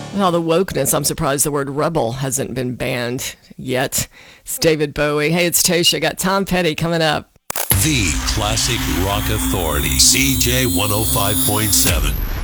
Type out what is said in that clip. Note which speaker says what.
Speaker 1: With all the wokeness, I'm surprised the word rebel hasn't been banned yet. It's David Bowie. Hey, it's Tasha. Got Tom Petty coming up.
Speaker 2: The Classic Rock Authority, CJ 105.7.